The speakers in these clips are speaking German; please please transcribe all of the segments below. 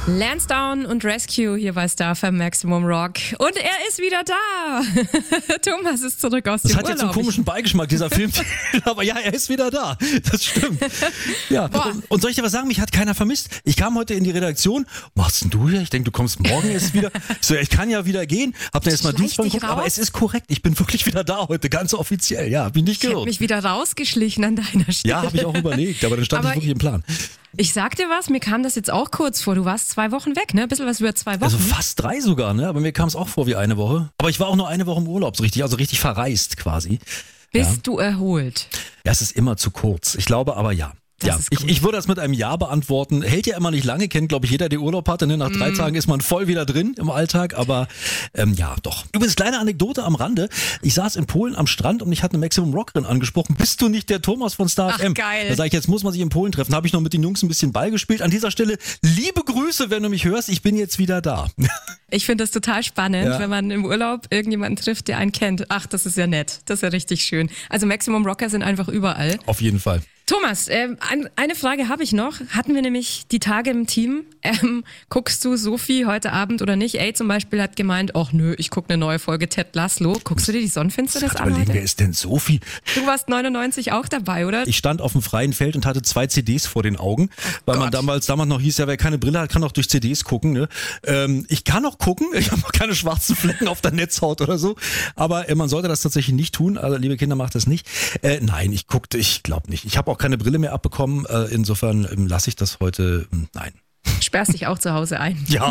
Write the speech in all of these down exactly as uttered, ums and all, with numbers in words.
Lansdowne und Rescue hier bei Star F M Maximum Rock. Und er ist wieder da. Thomas ist zurück aus das dem Urlaub. Das hat jetzt Urlaub. einen komischen Beigeschmack, dieser Film. Aber ja, er ist wieder da. Das stimmt. Ja. Und, und soll ich dir was sagen? Mich hat keiner vermisst. Ich kam heute in die Redaktion. Was machst denn du hier? Ich denke, du kommst morgen erst wieder. So, ich kann ja wieder gehen. Hab dann erstmal Dienstbank geguckt. Aber es ist korrekt. Ich bin wirklich wieder da heute. Ganz offiziell. Ja, hab ich nicht Ich gehört. habe mich wieder rausgeschlichen an deiner Stelle. Ja, habe ich auch überlegt. Aber dann stand Aber ich wirklich im Plan. Ich sag dir was, mir kam das jetzt auch kurz vor. Du warst zwei Wochen weg, ne? Ein bisschen was über zwei Wochen. Also fast drei sogar, ne? Aber mir kam es auch vor wie eine Woche. Aber ich war auch nur eine Woche im Urlaub, so richtig, also richtig verreist quasi. Bist ja. du erholt? Ja, es ist immer zu kurz. Ich glaube aber ja. Das ja, ist ich, gut. ich würde das mit einem Ja beantworten. Hält ja immer nicht lange, kennt glaube ich jeder, der Urlaub hatte. Ne? Nach drei mm. Tagen ist man voll wieder drin im Alltag, aber ähm, ja, doch. Übrigens, kleine Anekdote am Rande. Ich saß in Polen am Strand und ich hatte eine Maximum Rockerin angesprochen. Bist du nicht der Thomas von Star F M? Ach, geil. Da sage ich, jetzt muss man sich in Polen treffen. Habe ich noch mit den Jungs ein bisschen Ball gespielt. An dieser Stelle, liebe Grüße, wenn du mich hörst. Ich bin jetzt wieder da. Ich finde das total spannend, Ja. wenn man im Urlaub irgendjemanden trifft, der einen kennt. Ach, das ist ja nett. Das ist ja richtig schön. Also Maximum Rocker sind einfach überall. Auf jeden Fall. Thomas, äh, ein, eine Frage habe ich noch. Hatten wir nämlich die Tage im Team. Ähm, guckst du Sophie heute Abend oder nicht? Ey zum Beispiel hat gemeint, ach nö, ich gucke eine neue Folge Ted Lasso. Guckst du dir die Sonnenfinsternis an Überlegen, wer heute? ist denn Sophie? Du warst neunundneunzig auch dabei, oder? Ich stand auf dem freien Feld und hatte zwei C Ds vor den Augen, weil man Gott. damals, damals noch hieß, ja, wer keine Brille hat, kann auch durch C Ds gucken. Ne? Ähm, ich kann auch gucken, ich habe noch keine schwarzen Flecken auf der Netzhaut oder so, aber äh, man sollte das tatsächlich nicht tun. Also liebe Kinder, macht das nicht. Äh, nein, ich guckte, ich glaube nicht. Ich habe auch keine Brille mehr abbekommen. Äh, insofern ähm, lasse ich das heute, ähm, nein. Sperrst dich auch zu Hause ein. Ja,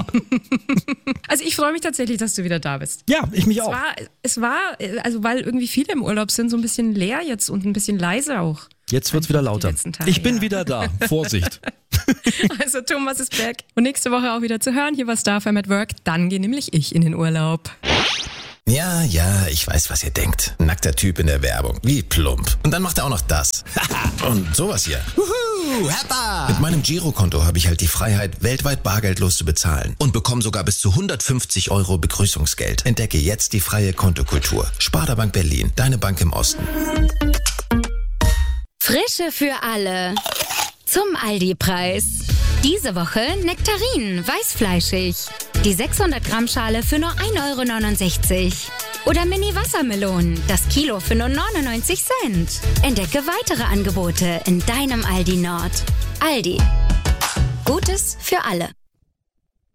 Also ich freue mich tatsächlich, dass du wieder da bist. ja, ich mich Es auch. war, es war, also weil irgendwie viele im Urlaub sind, so ein bisschen leer jetzt und ein bisschen leise auch. Jetzt wird's wieder Einfach die lauter. letzten Tage, Ich bin ja. wieder da. Vorsicht. Also Thomas ist back und nächste Woche auch wieder zu hören hier bei Star F M at Work. Dann gehe nämlich ich in den Urlaub. Ja, ja, ich weiß, was ihr denkt. Nackter Typ in der Werbung. Wie plump. Und dann macht er auch noch das. Und sowas hier. Wuhu, Heppa! Mit meinem Girokonto habe ich halt die Freiheit, weltweit bargeldlos zu bezahlen. Und bekomme sogar bis zu hundertfünfzig Euro Begrüßungsgeld. Entdecke jetzt die freie Kontokultur. Sparda Bank Berlin, deine Bank im Osten. Frische für alle. Zum Aldi-Preis. Diese Woche Nektarinen, weißfleischig. Die sechshundert Gramm Schale für nur ein Euro neunundsechzig. Oder Mini-Wassermelonen, das Kilo für nur neunundneunzig Cent. Entdecke weitere Angebote in deinem Aldi Nord. Aldi. Gutes für alle.